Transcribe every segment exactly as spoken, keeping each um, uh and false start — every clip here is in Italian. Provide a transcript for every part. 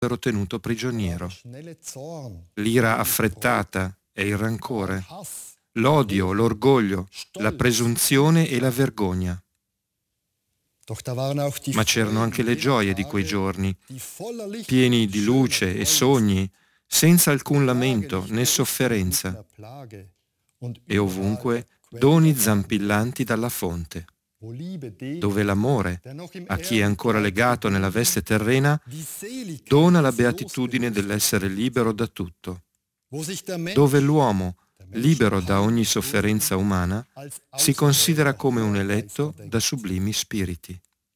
tenuto prigioniero. L'ira affrettata e il rancore, l'odio, l'orgoglio, la presunzione e la vergogna. Ma c'erano anche le gioie di quei giorni, pieni di luce e sogni, senza alcun lamento né sofferenza, e ovunque doni zampillanti dalla fonte, dove l'amore, a chi è ancora legato nella veste terrena, dona la beatitudine dell'essere libero da tutto, dove l'uomo, libero da ogni sofferenza umana, si considera come un eletto da sublimi spiriti.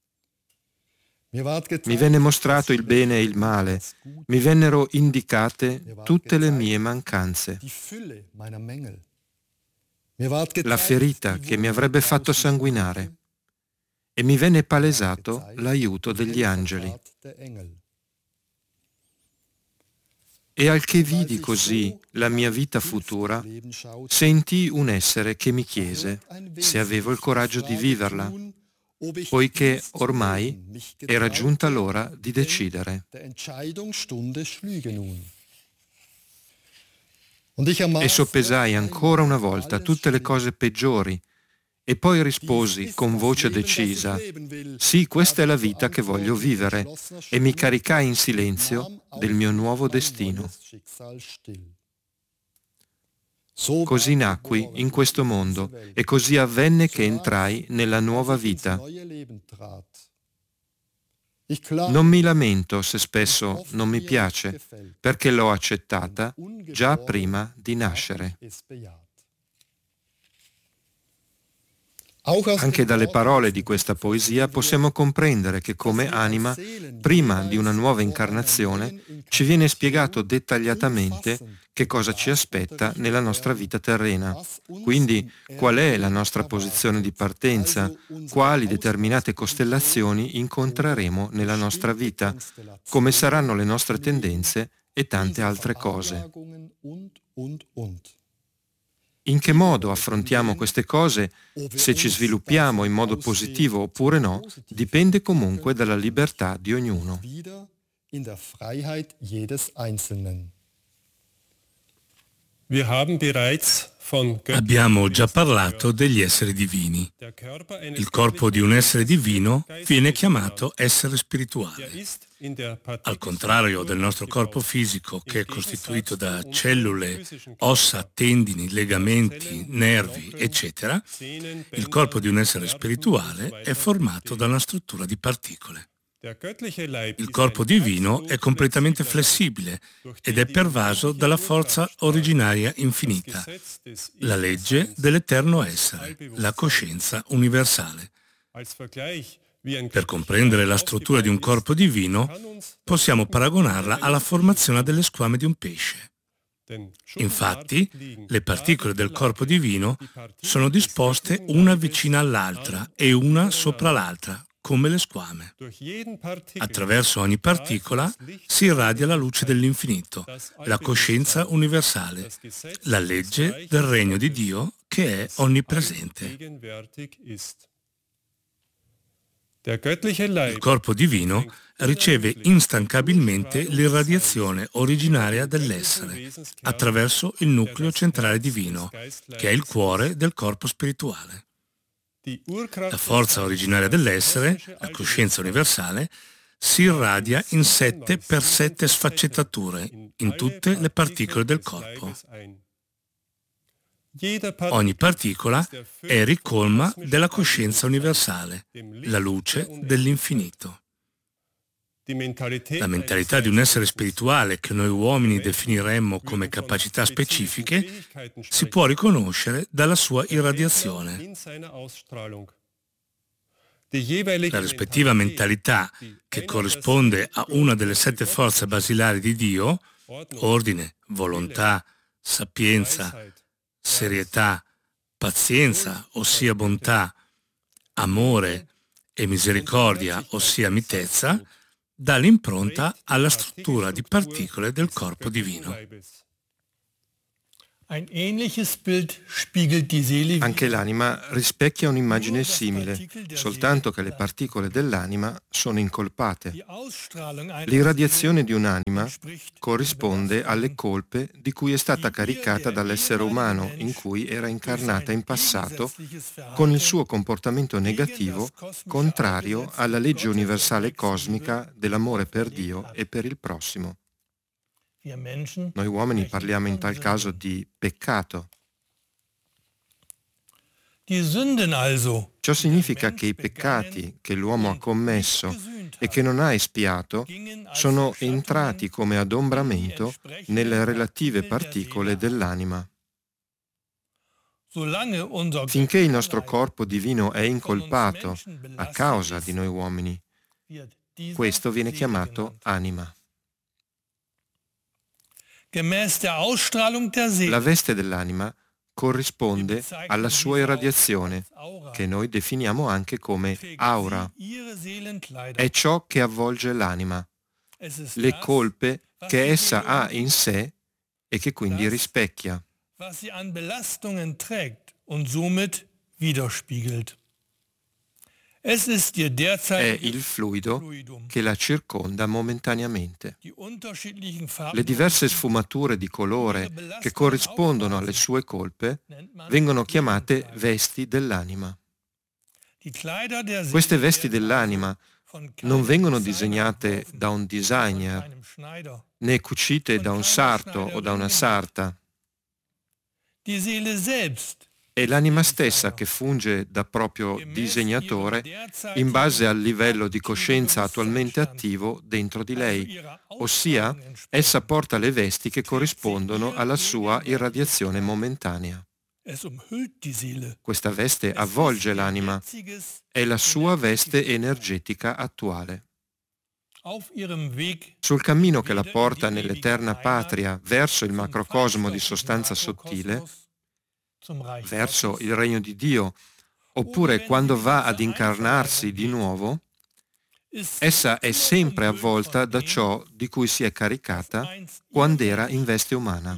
Mi venne mostrato il bene e il male, mi vennero indicate tutte le mie mancanze. La ferita che mi avrebbe fatto sanguinare, e mi venne palesato l'aiuto degli angeli. E al che vidi così la mia vita futura, sentii un essere che mi chiese se avevo il coraggio di viverla, poiché ormai era giunta l'ora di decidere. E soppesai ancora una volta tutte le cose peggiori, e poi risposi con voce decisa: sì, questa è la vita che voglio vivere, e mi caricai in silenzio del mio nuovo destino. Così nacqui in questo mondo, e così avvenne che entrai nella nuova vita. Non mi lamento se spesso non mi piace, perché l'ho accettata già prima di nascere. Anche dalle parole di questa poesia possiamo comprendere che come anima, prima di una nuova incarnazione, ci viene spiegato dettagliatamente che cosa ci aspetta nella nostra vita terrena. Quindi, qual è la nostra posizione di partenza, quali determinate costellazioni incontreremo nella nostra vita, come saranno le nostre tendenze e tante altre cose. In che modo affrontiamo queste cose, se ci sviluppiamo in modo positivo oppure no, dipende comunque dalla libertà di ognuno. Abbiamo già parlato degli esseri divini. Il corpo di un essere divino viene chiamato essere spirituale. Al contrario del nostro corpo fisico, che è costituito da cellule, ossa, tendini, legamenti, nervi, eccetera, il corpo di un essere spirituale è formato da una struttura di particole. Il corpo divino è completamente flessibile ed è pervaso dalla forza originaria infinita, la legge dell'eterno essere, la coscienza universale. Per comprendere la struttura di un corpo divino, possiamo paragonarla alla formazione delle squame di un pesce. Infatti, le particole del corpo divino sono disposte una vicina all'altra e una sopra l'altra, come le squame. Attraverso ogni particola si irradia la luce dell'infinito, la coscienza universale, la legge del regno di Dio che è onnipresente. Il corpo divino riceve instancabilmente l'irradiazione originaria dell'essere attraverso il nucleo centrale divino, che è il cuore del corpo spirituale. La forza originaria dell'essere, la coscienza universale, si irradia in sette per sette sfaccettature in tutte le particole del corpo. Ogni particola è ricolma della coscienza universale, la luce dell'infinito. La mentalità di un essere spirituale, che noi uomini definiremmo come capacità specifiche, si può riconoscere dalla sua irradiazione. La rispettiva mentalità, che corrisponde a una delle sette forze basilari di Dio, ordine, volontà, sapienza, serietà, pazienza, ossia bontà, amore e misericordia, ossia mitezza, dà l'impronta alla struttura di particole del corpo divino. Anche l'anima rispecchia un'immagine simile, soltanto che le particole dell'anima sono incolpate. L'irradiazione di un'anima corrisponde alle colpe di cui è stata caricata dall'essere umano in cui era incarnata in passato, con il suo comportamento negativo contrario alla legge universale cosmica dell'amore per Dio e per il prossimo. Noi uomini parliamo in tal caso di peccato. Ciò significa che i peccati che l'uomo ha commesso e che non ha espiato sono entrati come adombramento nelle relative particole dell'anima. Finché il nostro corpo divino è incolpato a causa di noi uomini, questo viene chiamato anima. La veste dell'anima corrisponde alla sua irradiazione, che noi definiamo anche come aura. È ciò che avvolge l'anima, le colpe che essa ha in sé e che quindi rispecchia. È il fluido che la circonda momentaneamente. Le diverse sfumature di colore che corrispondono alle sue colpe vengono chiamate vesti dell'anima. Queste vesti dell'anima non vengono disegnate da un designer, né cucite da un sarto o da una sarta. È l'anima stessa che funge da proprio disegnatore in base al livello di coscienza attualmente attivo dentro di lei, ossia essa porta le vesti che corrispondono alla sua irradiazione momentanea. Questa veste avvolge l'anima, è la sua veste energetica attuale. Sul cammino che la porta nell'eterna patria verso il macrocosmo di sostanza sottile, verso il regno di Dio, oppure quando va ad incarnarsi di nuovo, essa è sempre avvolta da ciò di cui si è caricata quando era in veste umana.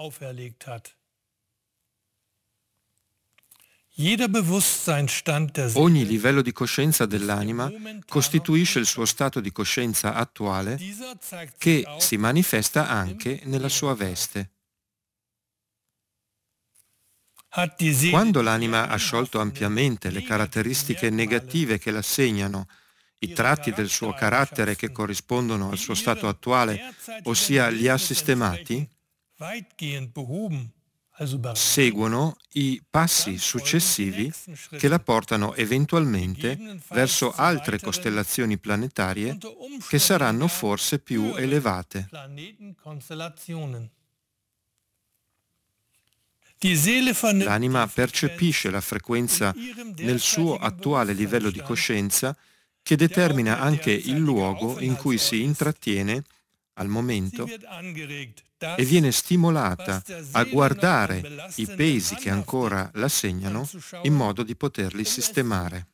Ogni livello di coscienza dell'anima costituisce il suo stato di coscienza attuale che si manifesta anche nella sua veste. Quando l'anima ha sciolto ampiamente le caratteristiche negative che la segnano, i tratti del suo carattere che corrispondono al suo stato attuale, ossia li ha sistemati, seguono i passi successivi che la portano eventualmente verso altre costellazioni planetarie che saranno forse più elevate. L'anima percepisce la frequenza nel suo attuale livello di coscienza che determina anche il luogo in cui si intrattiene al momento e viene stimolata a guardare i pesi che ancora la segnano in modo di poterli sistemare.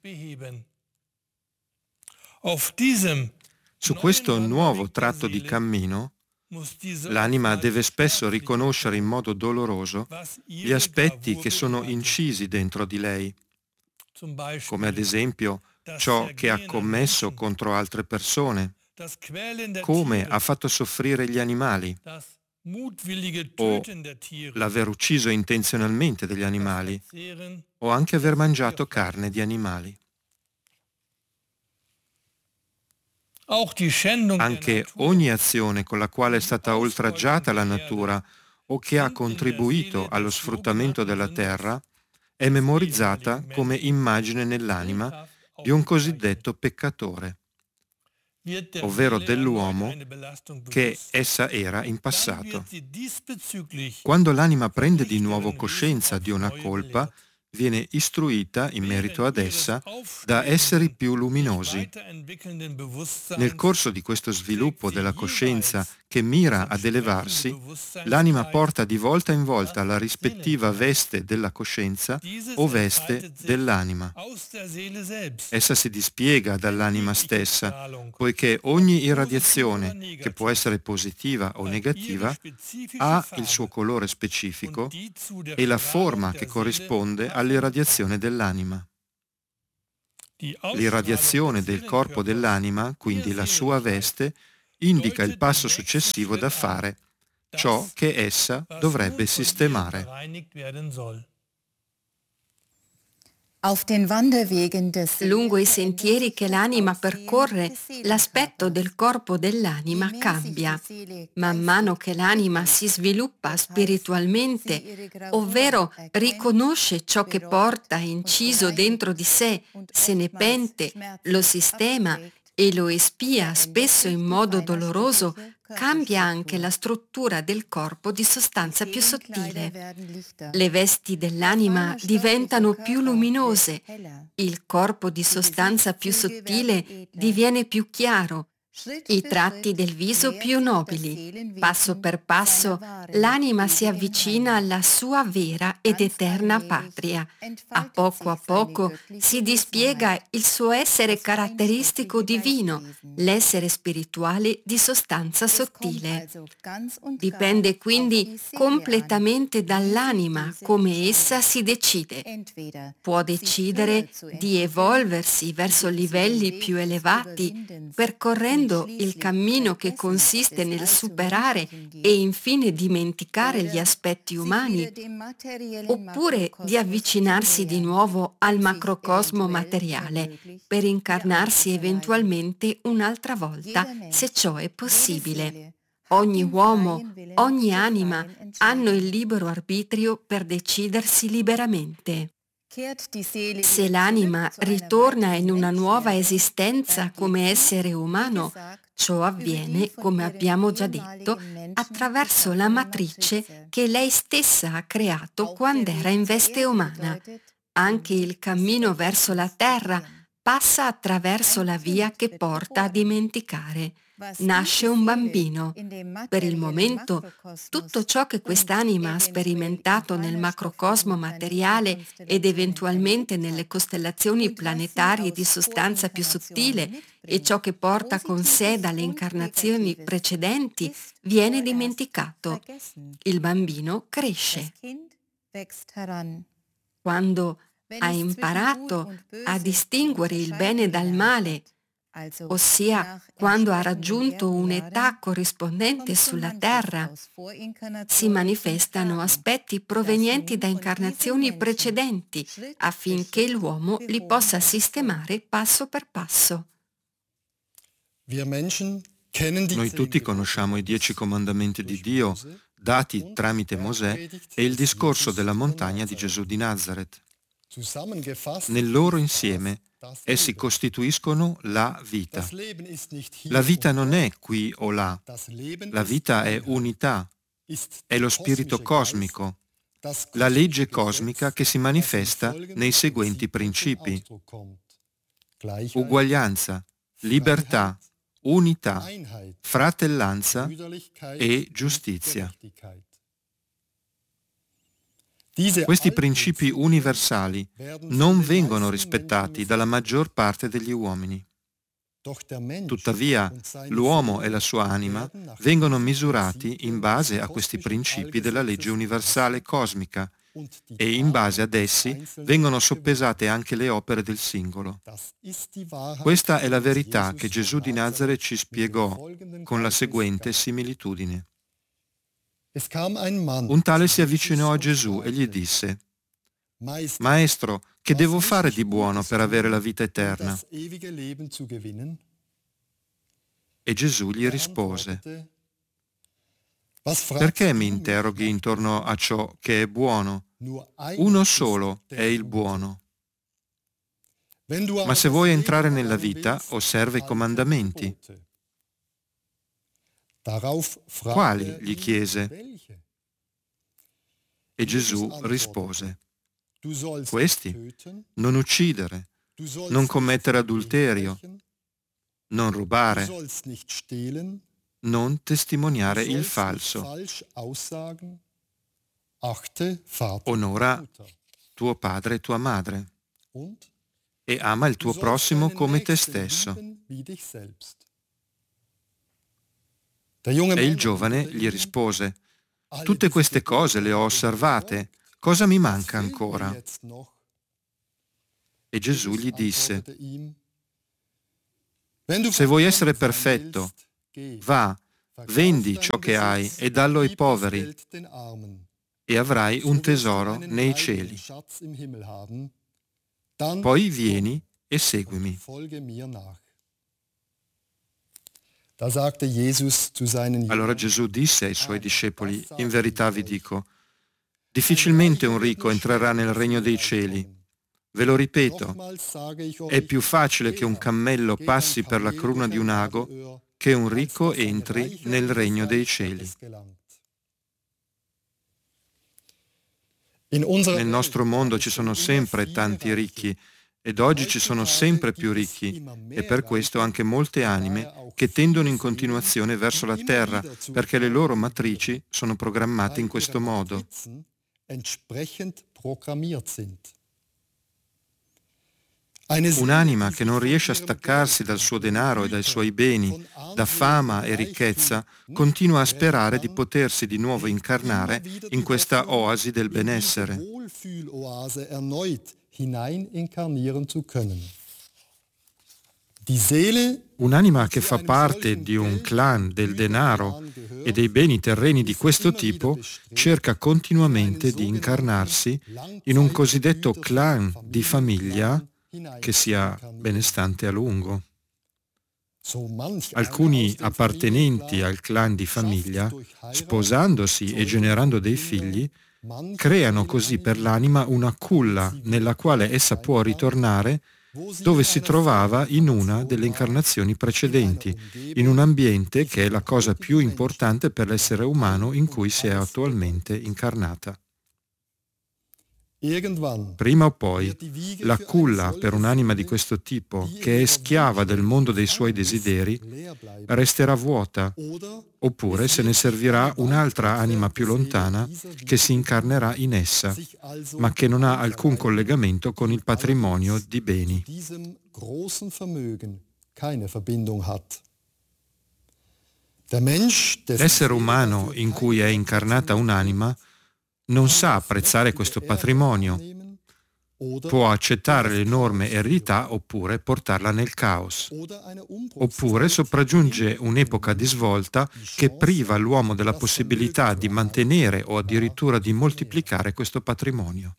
Su questo nuovo tratto di cammino, l'anima deve spesso riconoscere in modo doloroso gli aspetti che sono incisi dentro di lei, come ad esempio ciò che ha commesso contro altre persone, come ha fatto soffrire gli animali, o l'aver ucciso intenzionalmente degli animali, o anche aver mangiato carne di animali. Anche ogni azione con la quale è stata oltraggiata la natura o che ha contribuito allo sfruttamento della terra è memorizzata come immagine nell'anima di un cosiddetto peccatore, ovvero dell'uomo che essa era in passato. Quando l'anima prende di nuovo coscienza di una colpa, viene istruita in merito ad essa da esseri più luminosi. Nel corso di questo sviluppo della coscienza che mira ad elevarsi, l'anima porta di volta in volta la rispettiva veste della coscienza o veste dell'anima. Essa si dispiega dall'anima stessa, poiché ogni irradiazione, che può essere positiva o negativa, ha il suo colore specifico e la forma che corrisponde all'irradiazione dell'anima. L'irradiazione del corpo dell'anima, quindi la sua veste, indica il passo successivo da fare, ciò che essa dovrebbe sistemare. Lungo i sentieri che l'anima percorre, l'aspetto del corpo dell'anima cambia. Man mano che l'anima si sviluppa spiritualmente, ovvero riconosce ciò che porta inciso dentro di sé, se ne pente, lo sistema e lo espia spesso in modo doloroso, cambia anche la struttura del corpo di sostanza più sottile. Le vesti dell'anima diventano più luminose, il corpo di sostanza più sottile diviene più chiaro, i tratti del viso più nobili. Passo per passo l'anima si avvicina alla sua vera ed eterna patria. A poco a poco si dispiega il suo essere caratteristico divino, l'essere spirituale di sostanza sottile. Dipende quindi completamente dall'anima come essa si decide. Può decidere di evolversi verso livelli più elevati, percorrendo il cammino che consiste nel superare e infine dimenticare gli aspetti umani, oppure di avvicinarsi di nuovo al macrocosmo materiale per incarnarsi eventualmente un'altra volta, se ciò è possibile. Ogni uomo, ogni anima hanno il libero arbitrio per decidersi liberamente. Se l'anima ritorna in una nuova esistenza come essere umano, ciò avviene, come abbiamo già detto, attraverso la matrice che lei stessa ha creato quando era in veste umana. Anche il cammino verso la terra passa attraverso la via che porta a dimenticare. Nasce un bambino. Per il momento, tutto ciò che quest'anima ha sperimentato nel macrocosmo materiale ed eventualmente nelle costellazioni planetarie di sostanza più sottile e ciò che porta con sé dalle incarnazioni precedenti viene dimenticato. Il bambino cresce. Quando ha imparato a distinguere il bene dal male, ossia quando ha raggiunto un'età corrispondente sulla Terra, si manifestano aspetti provenienti da incarnazioni precedenti affinché l'uomo li possa sistemare passo per passo. Noi tutti conosciamo i dieci comandamenti di Dio, dati tramite Mosè, e il discorso della montagna di Gesù di Nazaret. Nel loro insieme, essi costituiscono la vita. La vita non è qui o là. La vita è unità, è lo spirito cosmico, la legge cosmica che si manifesta nei seguenti principi: uguaglianza, libertà, unità, fratellanza e giustizia. Questi principi universali non vengono rispettati dalla maggior parte degli uomini. Tuttavia, l'uomo e la sua anima vengono misurati in base a questi principi della legge universale cosmica e in base ad essi vengono soppesate anche le opere del singolo. Questa è la verità che Gesù di Nazaret ci spiegò con la seguente similitudine. Un tale si avvicinò a Gesù e gli disse: Maestro, che devo fare di buono per avere la vita eterna? E Gesù gli rispose: Perché mi interroghi intorno a ciò che è buono? Uno solo è il buono. Ma se vuoi entrare nella vita, osserva i comandamenti. Quali? Gli chiese. E Gesù rispose: Questi: non uccidere, non commettere adulterio, non rubare, non testimoniare il falso. Onora tuo padre e tua madre e ama il tuo prossimo come te stesso. E il giovane gli rispose: tutte queste cose le ho osservate, cosa mi manca ancora? E Gesù gli disse: se vuoi essere perfetto, va, vendi ciò che hai e dallo ai poveri, e avrai un tesoro nei cieli. Poi vieni e seguimi. Allora Gesù disse ai suoi discepoli: in verità vi dico, difficilmente un ricco entrerà nel regno dei cieli. Ve lo ripeto, è più facile che un cammello passi per la cruna di un ago che un ricco entri nel regno dei cieli. Nel nostro mondo ci sono sempre tanti ricchi ed oggi ci sono sempre più ricchi e per questo anche molte anime che tendono in continuazione verso la terra perché le loro matrici sono programmate in questo modo. Un'anima che non riesce a staccarsi dal suo denaro e dai suoi beni, da fama e ricchezza, continua a sperare di potersi di nuovo incarnare in questa oasi del benessere. Un'anima che fa parte di un clan del denaro e dei beni terreni di questo tipo cerca continuamente di incarnarsi in un cosiddetto clan di famiglia che sia benestante a lungo. Alcuni appartenenti al clan di famiglia, sposandosi e generando dei figli, creano così per l'anima una culla nella quale essa può ritornare dove si trovava in una delle incarnazioni precedenti, in un ambiente che è la cosa più importante per l'essere umano in cui si è attualmente incarnata. Prima o poi, la culla per un'anima di questo tipo, che è schiava del mondo dei suoi desideri, resterà vuota, oppure se ne servirà un'altra anima più lontana che si incarnerà in essa, ma che non ha alcun collegamento con il patrimonio di beni. L'essere umano in cui è incarnata un'anima non sa apprezzare questo patrimonio, può accettare l'enorme eredità oppure portarla nel caos, oppure sopraggiunge un'epoca di svolta che priva l'uomo della possibilità di mantenere o addirittura di moltiplicare questo patrimonio.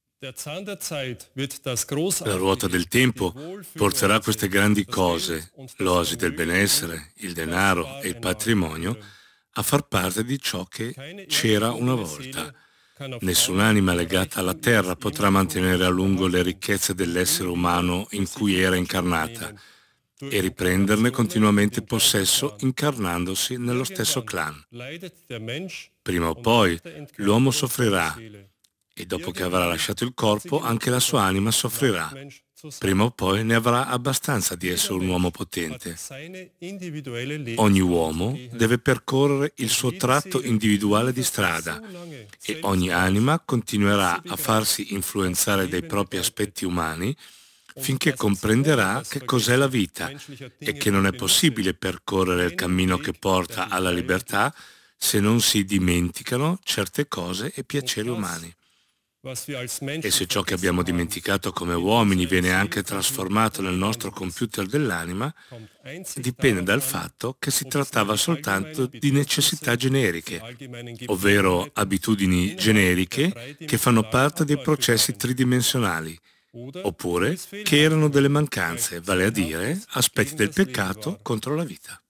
La ruota del tempo porterà queste grandi cose, l'oasi del benessere, il denaro e il patrimonio, a far parte di ciò che c'era una volta. Nessun'anima legata alla terra potrà mantenere a lungo le ricchezze dell'essere umano in cui era incarnata e riprenderne continuamente possesso incarnandosi nello stesso clan. Prima o poi l'uomo soffrirà e dopo che avrà lasciato il corpo anche la sua anima soffrirà. Prima o poi ne avrà abbastanza di essere un uomo potente. Ogni uomo deve percorrere il suo tratto individuale di strada e ogni anima continuerà a farsi influenzare dai propri aspetti umani finché comprenderà che cos'è la vita e che non è possibile percorrere il cammino che porta alla libertà se non si dimenticano certe cose e piaceri umani. E se ciò che abbiamo dimenticato come uomini viene anche trasformato nel nostro computer dell'anima, dipende dal fatto che si trattava soltanto di necessità generiche, ovvero abitudini generiche che fanno parte dei processi tridimensionali, oppure che erano delle mancanze, vale a dire aspetti del peccato contro la vita.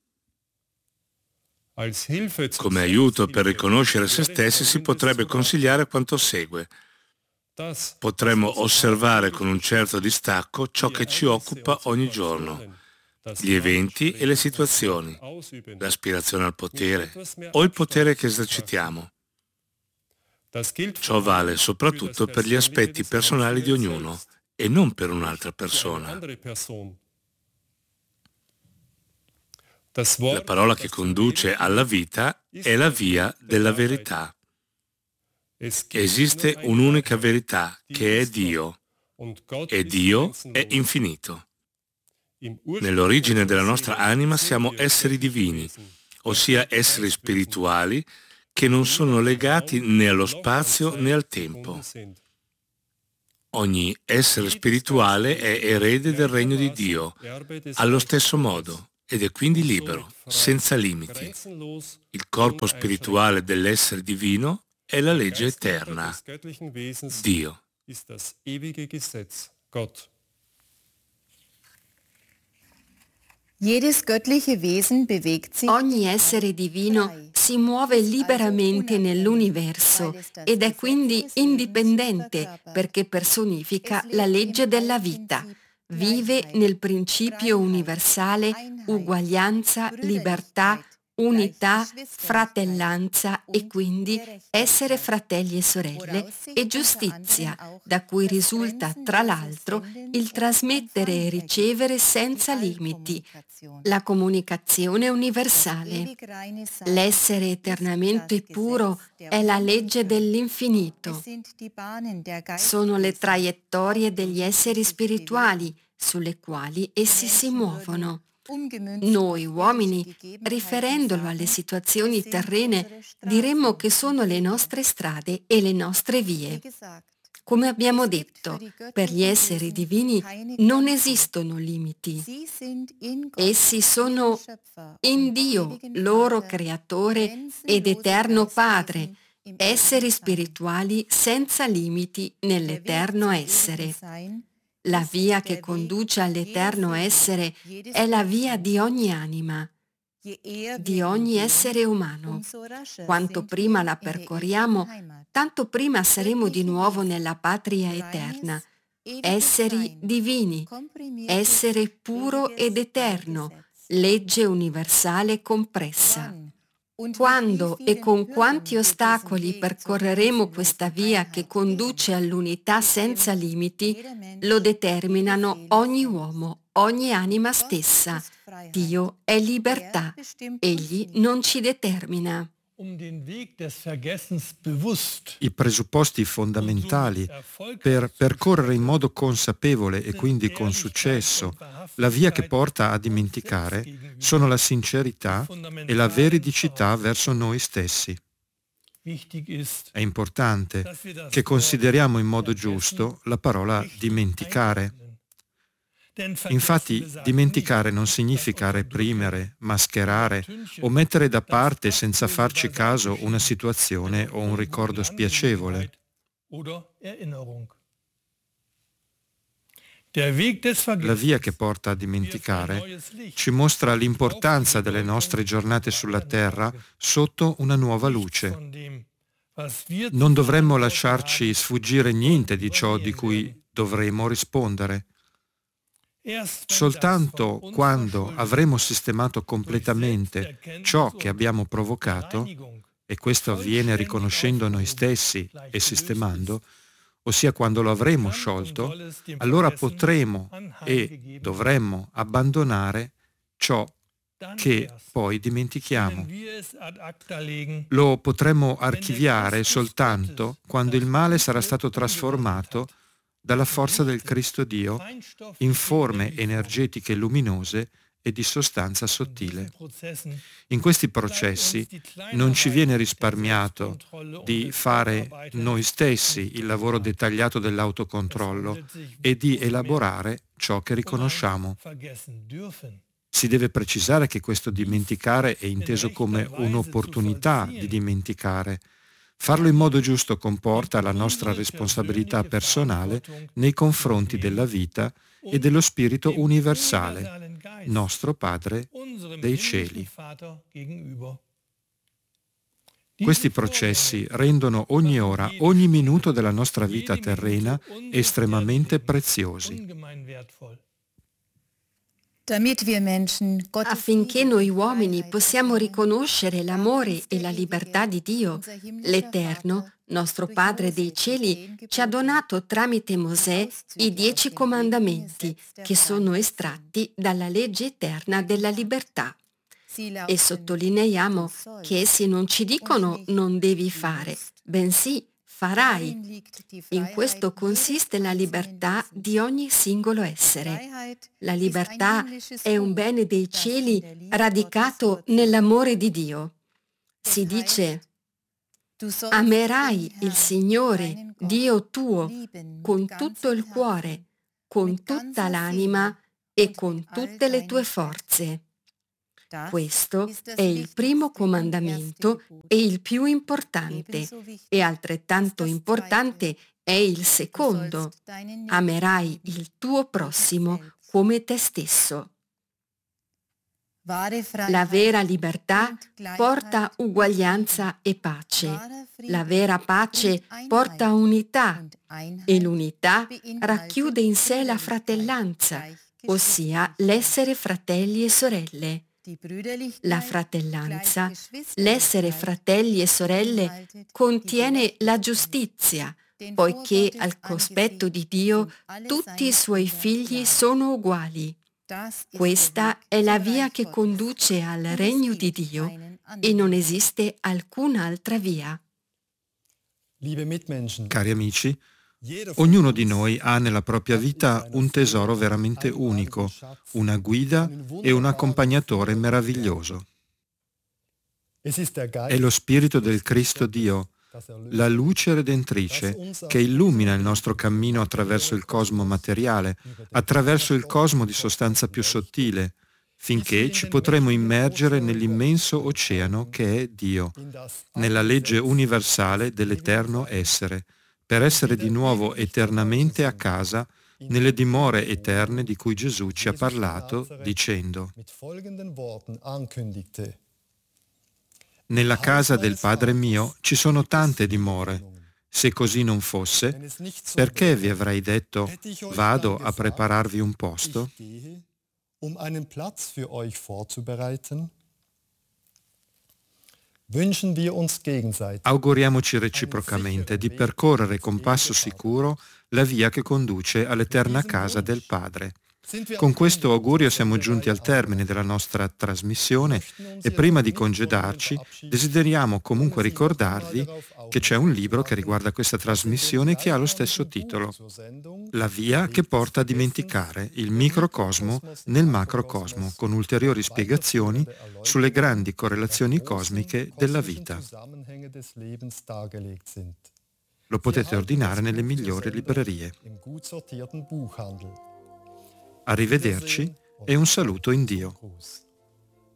Come aiuto per riconoscere se stessi si potrebbe consigliare quanto segue. Potremmo osservare con un certo distacco ciò che ci occupa ogni giorno, gli eventi e le situazioni, l'aspirazione al potere o il potere che esercitiamo. Ciò vale soprattutto per gli aspetti personali di ognuno e non per un'altra persona. La parola che conduce alla vita è la via della verità. Esiste un'unica verità, che è Dio, e Dio è infinito. Nell'origine della nostra anima siamo esseri divini, ossia esseri spirituali che non sono legati né allo spazio né al tempo. Ogni essere spirituale è erede del regno di Dio, allo stesso modo, ed è quindi libero, senza limiti. Il corpo spirituale dell'essere divino è la legge eterna, Dio. Ogni essere divino si muove liberamente nell'universo ed è quindi indipendente perché personifica la legge della vita. Vive nel principio universale uguaglianza, libertà, unità, fratellanza e quindi essere fratelli e sorelle e giustizia, da cui risulta tra l'altro il trasmettere e ricevere senza limiti, la comunicazione universale. L'essere eternamente puro è la legge dell'infinito. Sono le traiettorie degli esseri spirituali sulle quali essi si muovono. Noi uomini, riferendolo alle situazioni terrene, diremmo che sono le nostre strade e le nostre vie. Come abbiamo detto, per gli esseri divini non esistono limiti. Essi sono in Dio, loro creatore ed eterno Padre, esseri spirituali senza limiti nell'eterno essere. La via che conduce all'eterno essere è la via di ogni anima, di ogni essere umano. Quanto prima la percorriamo, tanto prima saremo di nuovo nella patria eterna, esseri divini, essere puro ed eterno, legge universale compressa. Quando e con quanti ostacoli percorreremo questa via che conduce all'unità senza limiti, lo determinano ogni uomo, ogni anima stessa. Dio è libertà, egli non ci determina. I presupposti fondamentali per percorrere in modo consapevole e quindi con successo la via che porta a dimenticare sono la sincerità e la veridicità verso noi stessi. È importante che consideriamo in modo giusto la parola dimenticare. Infatti, dimenticare non significa reprimere, mascherare o mettere da parte senza farci caso una situazione o un ricordo spiacevole. La via che porta a dimenticare ci mostra l'importanza delle nostre giornate sulla terra sotto una nuova luce. Non dovremmo lasciarci sfuggire niente di ciò di cui dovremo rispondere. Soltanto quando avremo sistemato completamente ciò che abbiamo provocato, e questo avviene riconoscendo noi stessi e sistemando, ossia quando lo avremo sciolto, allora potremo e dovremmo abbandonare ciò che poi dimentichiamo. Lo potremo archiviare soltanto quando il male sarà stato trasformato dalla forza del Cristo Dio in forme energetiche luminose e di sostanza sottile. In questi processi non ci viene risparmiato di fare noi stessi il lavoro dettagliato dell'autocontrollo e di elaborare ciò che riconosciamo. Si deve precisare che questo dimenticare è inteso come un'opportunità di dimenticare. Farlo in modo giusto comporta la nostra responsabilità personale nei confronti della vita e dello Spirito universale, nostro Padre dei cieli. Questi processi rendono ogni ora, ogni minuto della nostra vita terrena estremamente preziosi. Affinché noi uomini possiamo riconoscere l'amore e la libertà di Dio, l'Eterno, nostro Padre dei cieli, ci ha donato tramite Mosè i dieci comandamenti, che sono estratti dalla legge eterna della libertà. E sottolineiamo che essi non ci dicono non devi fare, bensì farai. In questo consiste la libertà di ogni singolo essere. La libertà è un bene dei cieli radicato nell'amore di Dio. Si dice: amerai il Signore, Dio tuo, con tutto il cuore, con tutta l'anima e con tutte le tue forze. Questo è il primo comandamento e il più importante, e altrettanto importante è il secondo: amerai il tuo prossimo come te stesso. La vera libertà porta uguaglianza e pace. La vera pace porta unità e l'unità racchiude in sé la fratellanza, ossia l'essere fratelli e sorelle. La fratellanza, l'essere fratelli e sorelle, contiene la giustizia, poiché al cospetto di Dio tutti i suoi figli sono uguali. Questa è la via che conduce al regno di Dio e non esiste alcun'altra via. Cari amici, ognuno di noi ha nella propria vita un tesoro veramente unico, una guida e un accompagnatore meraviglioso. È lo Spirito del Cristo Dio, la luce redentrice che illumina il nostro cammino attraverso il cosmo materiale, attraverso il cosmo di sostanza più sottile, finché ci potremo immergere nell'immenso oceano che è Dio, nella legge universale dell'eterno essere, per essere di nuovo eternamente a casa nelle dimore eterne di cui Gesù ci ha parlato, dicendo: nella casa del Padre mio ci sono tante dimore. Se così non fosse, perché vi avrei detto: vado a prepararvi un posto? Auguriamoci reciprocamente di percorrere con passo sicuro la via che conduce all'eterna casa del Padre. Con questo augurio siamo giunti al termine della nostra trasmissione e prima di congedarci desideriamo comunque ricordarvi che c'è un libro che riguarda questa trasmissione che ha lo stesso titolo: La via che porta a dimenticare il microcosmo nel macrocosmo, con ulteriori spiegazioni sulle grandi correlazioni cosmiche della vita. Lo potete ordinare nelle migliori librerie. Arrivederci e un saluto in Dio.